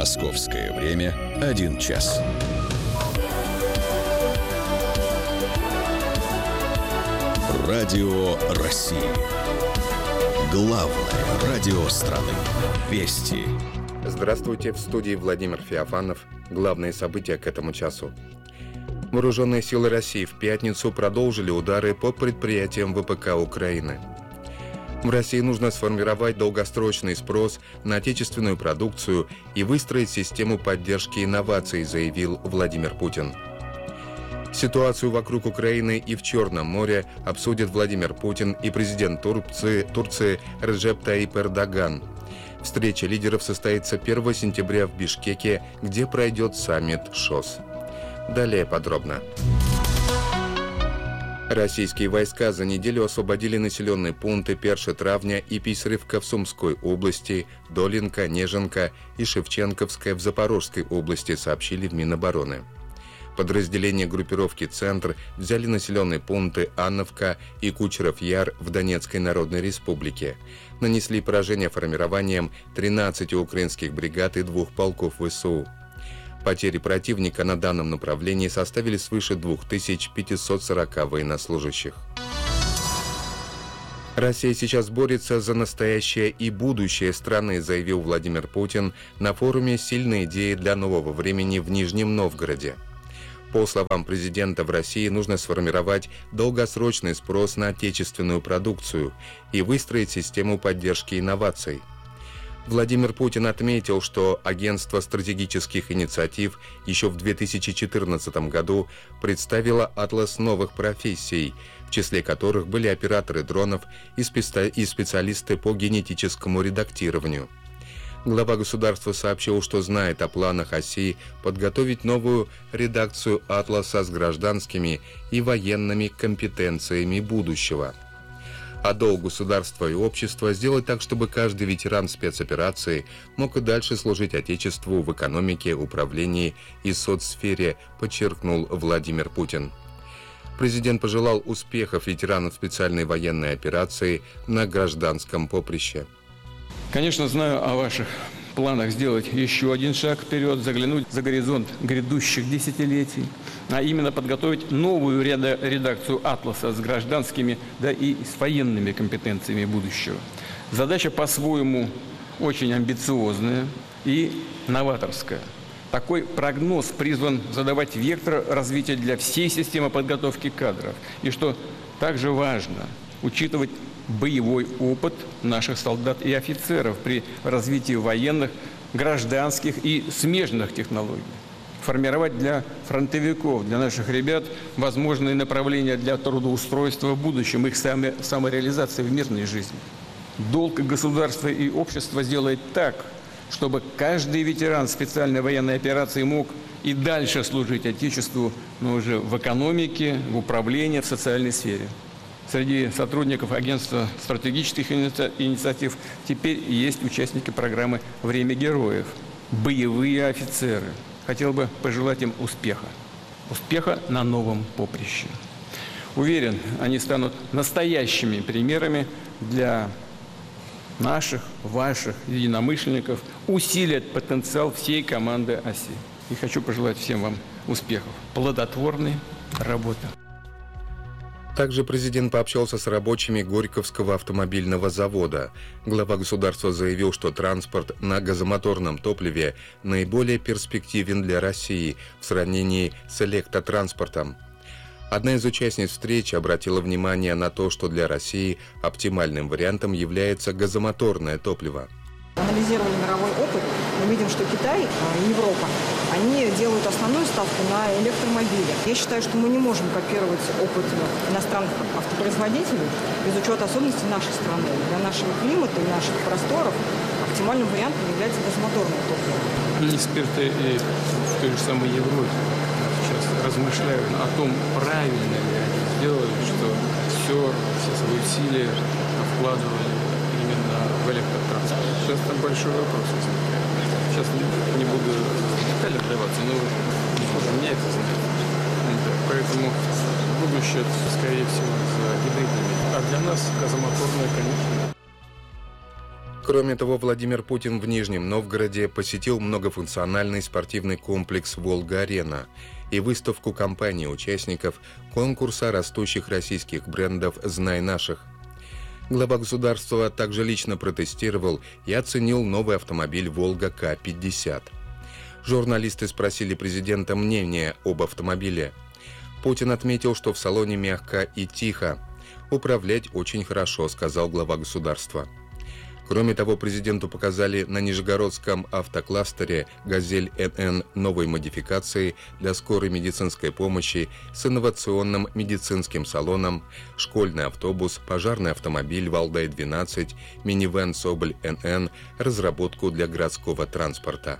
Московское время 1 час. Радио России. Главное радио страны. Вести. Здравствуйте, в студии Владимир Феофанов. Главные события к этому часу. Вооруженные силы России в пятницу продолжили удары по предприятиям ВПК Украины. В России нужно сформировать долгосрочный спрос на отечественную продукцию и выстроить систему поддержки инноваций, заявил Владимир Путин. Ситуацию вокруг Украины и в Черном море обсудят Владимир Путин и президент Турции Реджеп Таyyip Эрдоган. Встреча лидеров состоится 1 сентября в Бишкеке, где пройдет саммит ШОС. Далее подробно. Российские войска за неделю освободили населенные пункты Першетравня и Писаревка в Сумской области, Долинка, Неженка и Шевченковская в Запорожской области, сообщили в Минобороны. Подразделения группировки «Центр» взяли населенные пункты Анновка и Кучеров-Яр в Донецкой Народной Республике. Нанесли поражение формированием 13 украинских бригад и 2 полков ВСУ. Потери противника на данном направлении составили свыше 2540 военнослужащих. Россия сейчас борется за настоящее и будущее страны, заявил Владимир Путин на форуме «Сильные идеи для нового времени» в Нижнем Новгороде. По словам президента, в России нужно сформировать долгосрочный спрос на отечественную продукцию и выстроить систему поддержки инноваций. Владимир Путин отметил, что Агентство стратегических инициатив еще в 2014 году представило атлас новых профессий, в числе которых были операторы дронов и специалисты по генетическому редактированию. Глава государства сообщил, что знает о планах оси подготовить новую редакцию атласа с гражданскими и военными компетенциями будущего. А долг государства и общества сделать так, чтобы каждый ветеран спецоперации мог и дальше служить Отечеству в экономике, управлении и соцсфере, подчеркнул Владимир Путин. Президент пожелал успехов ветеранам специальной военной операции на гражданском поприще. Конечно, знаю о ваших планах сделать еще один шаг вперед, заглянуть за горизонт грядущих десятилетий, а именно подготовить новую редакцию «Атласа» с гражданскими, да и с военными компетенциями будущего. Задача по-своему очень амбициозная и новаторская. Такой прогноз призван задавать вектор развития для всей системы подготовки кадров. И что также важно, учитывать боевой опыт наших солдат и офицеров при развитии военных, гражданских и смежных технологий. Формировать для фронтовиков, для наших ребят возможные направления для трудоустройства в будущем, их самореализации в мирной жизни. Долг государства и общества сделать так, чтобы каждый ветеран специальной военной операции мог и дальше служить Отечеству, но уже в экономике, в управлении, в социальной сфере. Среди сотрудников Агентства стратегических инициатив теперь есть участники программы «Время героев», боевые офицеры. Хотел бы пожелать им успеха. Успеха на новом поприще. Уверен, они станут настоящими примерами для наших, ваших единомышленников, усилят потенциал всей команды оси. И хочу пожелать всем вам успехов, плодотворной работы. Также президент пообщался с рабочими Горьковского автомобильного завода. Глава государства заявил, что транспорт на газомоторном топливе наиболее перспективен для России в сравнении с электротранспортом. Одна из участниц встречи обратила внимание на то, что для России оптимальным вариантом является газомоторное топливо. Анализировали мировой опыт, мы видим, что Китай и Европа, они делают основную ставку на электромобили. Я считаю, что мы не можем копировать опыт иностранных автопроизводителей без учета особенностей нашей страны. Для нашего климата и наших просторов оптимальным вариантом является газомоторное топливо. Эксперты в той же самой Европе сейчас размышляют о том, правильно ли они сделали, что все свои усилия вкладывали именно в электротранспорт. Сейчас там большой вопрос возникает. Сейчас не буду детально вдаваться, но меня это знает. Поэтому будущее, скорее всего, за гибридными. А для нас газомоторное, конечно. Кроме того, Владимир Путин в Нижнем Новгороде посетил многофункциональный спортивный комплекс «Волга-Арена» и выставку компаний-участников конкурса растущих российских брендов «Знай наших». Глава государства также лично протестировал и оценил новый автомобиль «Волга К-50». Журналисты спросили президента мнения об автомобиле. Путин отметил, что в салоне мягко и тихо. «Управлять очень хорошо», — сказал глава государства. Кроме того, президенту показали на нижегородском автокластере «Газель НН» новой модификации для скорой медицинской помощи с инновационным медицинским салоном, школьный автобус, пожарный автомобиль «Валдай-12», минивэн «Соболь НН», разработку для городского транспорта.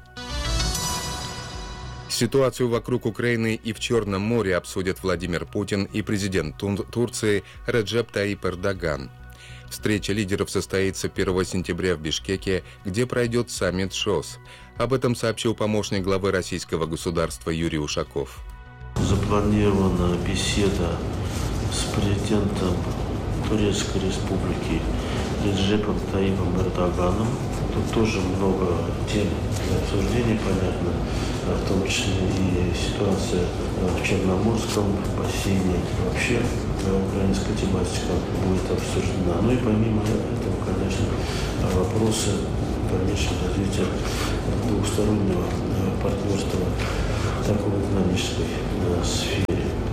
Ситуацию вокруг Украины и в Черном море обсудят Владимир Путин и президент Турции Реджеп Таyyip Эрдоган. Встреча лидеров состоится 1 сентября в Бишкеке, где пройдет саммит ШОС. Об этом сообщил помощник главы российского государства Юрий Ушаков. Запланирована беседа с президентом Турецкой Республики Реджепом Таyyipом Эрдоганом. Тут тоже много тем для обсуждения, понятно, в том числе и ситуация в Черноморском бассейне. Вообще украинская тематика будет обсуждена. Ну и помимо этого, конечно, вопросы дальнейшего развития двухстороннего партнерства такой экономической сфере.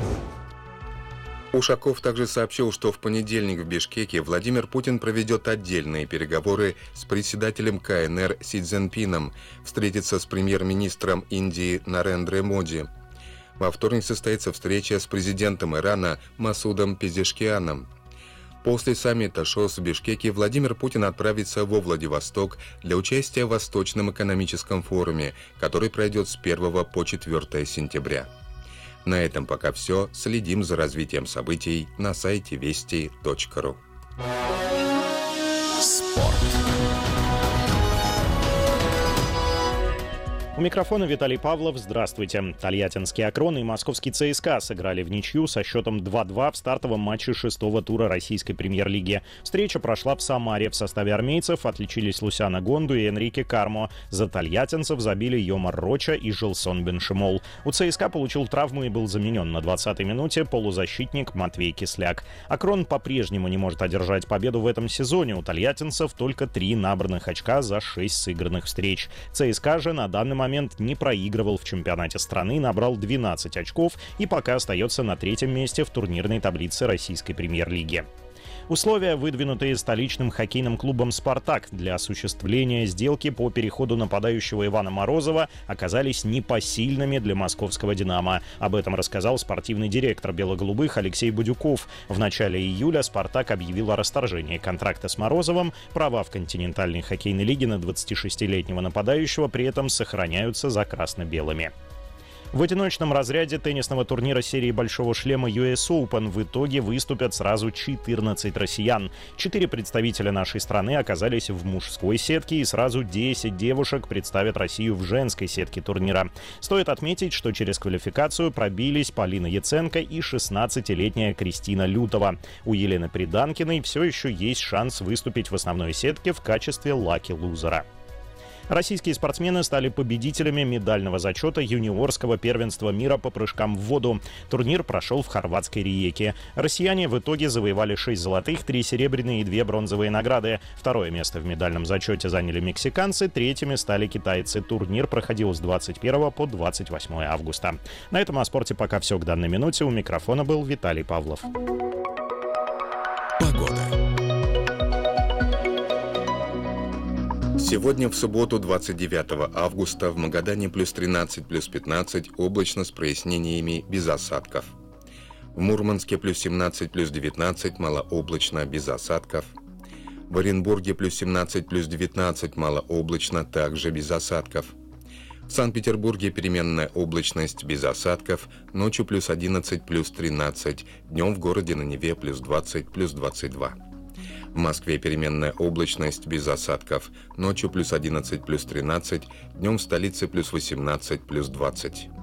Ушаков также сообщил, что в понедельник в Бишкеке Владимир Путин проведет отдельные переговоры с председателем КНР Си Цзиньпином, встретится с премьер-министром Индии Нарендре Моди. Во вторник состоится встреча с президентом Ирана Масудом Пезешкианом. После саммита ШОС в Бишкеке Владимир Путин отправится во Владивосток для участия в Восточном экономическом форуме, который пройдет с 1 по 4 сентября. На этом пока все. Следим за развитием событий на сайте вести.ру. Спорт. У микрофона Виталий Павлов. Здравствуйте. Тольяттинский «Акрон» и московский ЦСКА сыграли в ничью со счетом 2-2 в стартовом матче 6-го тура российской премьер-лиги. Встреча прошла в Самаре. В составе армейцев отличились Лусяно Гонду и Энрике Кармо. За тольяттинцев забили Йомар Роча и Жилсон Беншимол. У ЦСКА получил травму и был заменен на 20-й минуте полузащитник Матвей Кисляк. «Акрон» по-прежнему не может одержать победу в этом сезоне. У тольяттинцев только 3 набранных очка за 6 сыгранных встреч. ЦСКА же на данный момент не проигрывал в чемпионате страны, набрал 12 очков и пока остается на 3-м месте в турнирной таблице российской премьер-лиги. Условия, выдвинутые столичным хоккейным клубом «Спартак» для осуществления сделки по переходу нападающего Ивана Морозова, оказались непосильными для московского «Динамо». Об этом рассказал спортивный директор «Бело-голубых» Алексей Будюков. В начале июля «Спартак» объявил о расторжении контракта с Морозовым. Права в континентальной хоккейной лиге на 26-летнего нападающего при этом сохраняются за красно-белыми. В одиночном разряде теннисного турнира серии «Большого шлема» US Open в итоге выступят сразу 14 россиян. 4 представителя нашей страны оказались в мужской сетке, и сразу 10 девушек представят Россию в женской сетке турнира. Стоит отметить, что через квалификацию пробились Полина Яценко и 16-летняя Кристина Лютова. У Елены Приданкиной все еще есть шанс выступить в основной сетке в качестве лаки-лузера. Российские спортсмены стали победителями медального зачета юниорского первенства мира по прыжкам в воду. Турнир прошел в хорватской Риеке. Россияне в итоге завоевали 6 золотых, 3 серебряные и 2 бронзовые награды. Второе место в медальном зачете заняли мексиканцы, третьими стали китайцы. Турнир проходил с 21 по 28 августа. На этом о спорте пока все к данной минуте. У микрофона был Виталий Павлов. Погода. Сегодня в субботу, 29 августа, в Магадане плюс 13, плюс 15, облачно с прояснениями, без осадков. В Мурманске плюс 17, плюс 19, малооблачно, без осадков. В Оренбурге плюс 17, плюс 19, малооблачно, также без осадков. В Санкт-Петербурге переменная облачность, без осадков, ночью плюс 11, плюс 13, днем в городе на Неве плюс 20, плюс 22. В Москве переменная облачность, без осадков, ночью плюс 11, плюс 13, днем в столице плюс 18, плюс 20.